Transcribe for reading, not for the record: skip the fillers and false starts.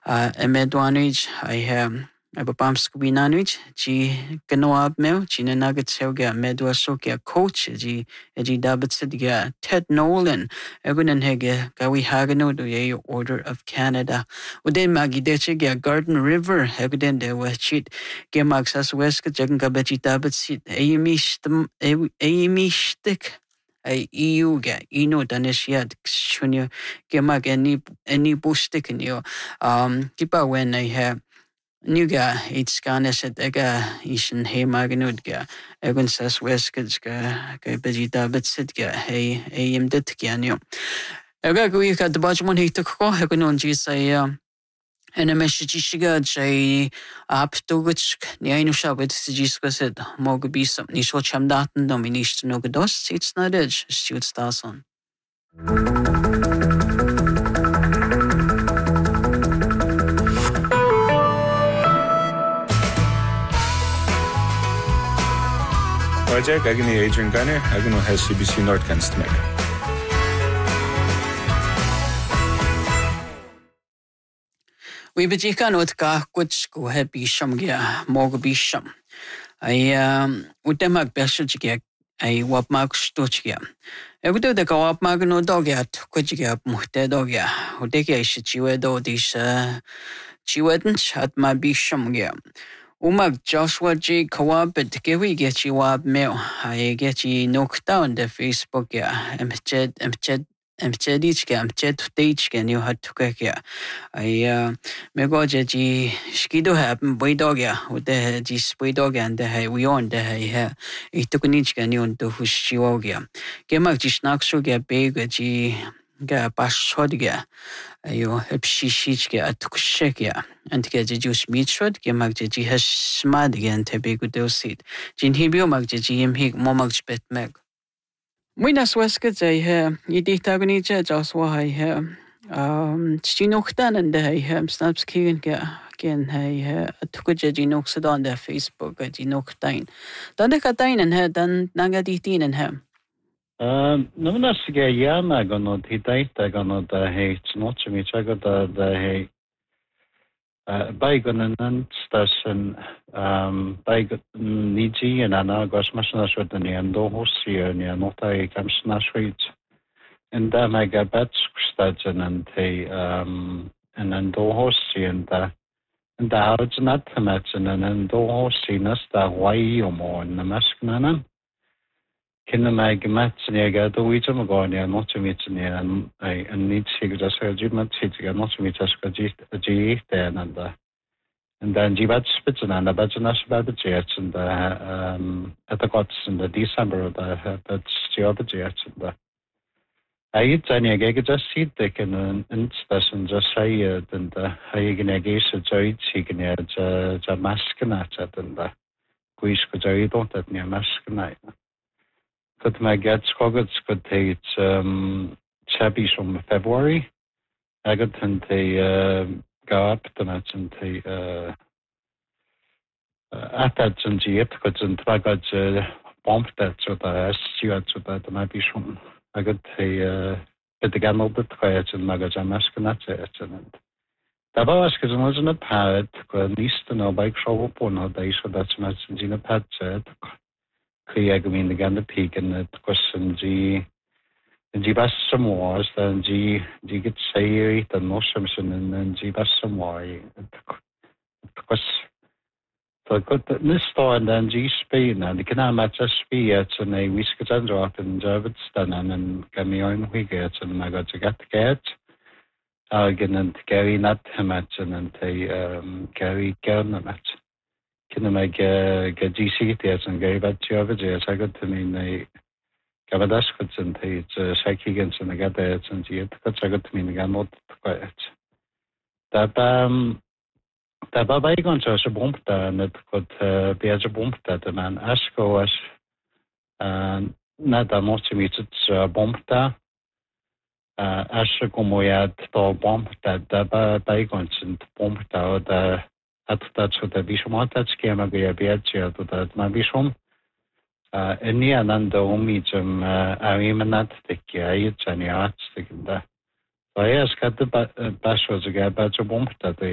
Emedwanich, Abapamskubinanich, G. Ganoab Mel, Gina Nuggets Helga, Medwasokia coach, G. Davidsidia, Ted Nolan, Egunan Hege, Gawi Hagano, the Order of Canada. Uden Magidechiga, Garden River, Hegden de Wachit, Gemaxas Weska, Jagangabechi Davidsit, Aimishtik. Ay iuga ino daneshiad shunyo gemak any bustik nyo kipa when I have Nuga it's ganeset ega ishin he magnudga egun sas wesketska ga bejita betsetga hey ayim detganyo ega gui ka dbajmon hitukko egun jisa Enemeshiga Jay Aptogutsk, Nianusha with Sijiska said, Mogabisam, Nisho Chamdatan, Dominish Nogados, it's not edge, Stuart Starson. Roger, Agni Adrian Gunner, Agno has CBC North Canstmek. We bejikan with Gakwitz go have bisham gia, Mogabisham. Utemak Beshigia, I wapmak stochgia. I would do the go up magno dogia, Quidgia, Muhte dogia, Udegia Shichiwedo, this Chiwedens at my bisham gia. Umag Joshua G. Kawabit, Giwi get you up mail. I get ye knocked down the Facebook ya, Mchedichka, Mchetdichka, you had to kaya. I Megoji Skido happen, Boydogya, with the Spoydog and the we on the hair. It took Nichka new to Hushiogia. Gemak Jisnaxuga, Bega Ga Bashodiga. You have Shishichka at Tukshekia, and get the juice meatshot, Gemakji has smad again, Tebego del seed. Jinhibio Magji, Hig, Momach bet meg. Minas Wesket, I hear, Yiditagoni Judge, I hear. Chinoktan and I have snaps killing again. I took a Jinoxed on their Facebook at Jinoktain. Dandekatain and her done Nagaditin and him. Numunasiga Yama gonna Hitaita gonna the hay, not to me, I got the hay. Bygone station, Bygon Niji and Anna Gosmasna Shotani and Dohosi and Nota Kamsna Street. And then I got bad station and then Dohosi and the house not to match and then Dohosi Nasta Wayomo and the Masknanan. Kinamag match near the Wijam Gonia, not to meet near and need cigarettes, Jim City, not to meet us a G then and then Jibat Spitzen and the Bajanas Babajets and the at the Gots in the December of the Jets and the I eat any just seed they can inspection just say it and the Haganagation Joy chicken at Jamaskanat and the Guishko Joy don't at near Maskanite. Could my get Scoggets could take Chabby from February. I got the go up the match and the attach and jet because and I got bumped that so the steward so that might be some. I got the gamble bit quiet and Magaja Maskanat and the Bask is not a pad, because least to know bike show up on day so that's much in a pad said. Creagmin the Ganda Peak and the question G Bas some wars, then G get say the Moshamson and then G Bas some way. So I got this store and then G Spain and the canal match a spear and a whiskers and drop and Jarvidston and Gamion Wiggets and I got to get again and Gary Nut match and a Gary Gerner match. Can I make GC theatres and Gary Batchovage? I got to mean the Gavadaskets and it's Shakigans and the Gadets and the I got to mean the Gamot quiet. The Babagon was a bump and it could be as a bump that the man Asko was not a most of it's bump there. Asher Gomoyad to bump that the Bagons and bump the at that's what the Bishom that's came a beer to that my Bishom. Any another omijum, I mean, not the Kiaits and the arts taken there. So I asked the Bash was a guy about a bump that